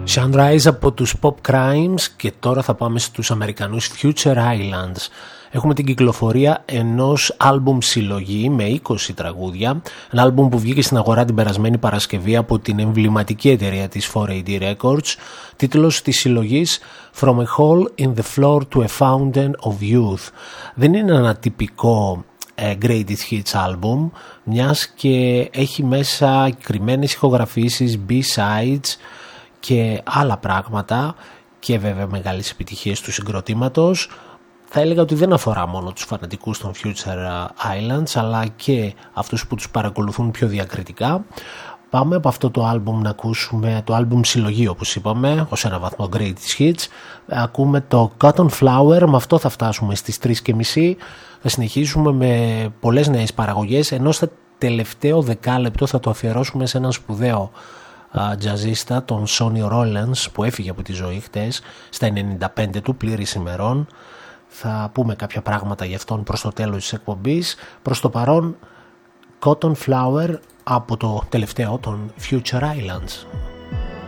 Sunrise από τους Pop Crimes και τώρα θα πάμε στους Αμερικανούς Future Islands. Έχουμε την κυκλοφορία ενός άλμπουμ συλλογή με 20 τραγούδια. Ένα άλμπουμ που βγήκε στην αγορά την περασμένη Παρασκευή από την εμβληματική εταιρεία της 4AD Records. Τίτλος της συλλογής From a Hole in the Floor to a Fountain of Youth. Δεν είναι ένα τυπικό Greatest Hits album, μιας και έχει μέσα κρυμμένες ηχογραφήσεις, B-sides και άλλα πράγματα και βέβαια μεγάλες επιτυχίες του συγκροτήματος. Θα έλεγα ότι δεν αφορά μόνο τους φανατικούς των Future Islands αλλά και αυτούς που τους παρακολουθούν πιο διακριτικά. Πάμε από αυτό το άλμπουμ να ακούσουμε το άλμπουμ συλλογή, όπως είπαμε, ως ένα βαθμό Greatest Hits. Ακούμε το Cotton Flower, με αυτό θα φτάσουμε στις 3:30. Θα συνεχίσουμε με πολλές νέες παραγωγές, ενώ στο τελευταίο δεκάλεπτο θα το αφιερώσουμε σε έναν σπουδαίο τζαζίστα, τον Sonny Rollins, που έφυγε από τη ζωή χτες στα 95 του, πλήρης ημερών. Θα πούμε κάποια πράγματα γι' αυτόν προς το τέλος της εκπομπής. Προς το παρόν, Cotton Flower από το τελευταίο των Future Islands.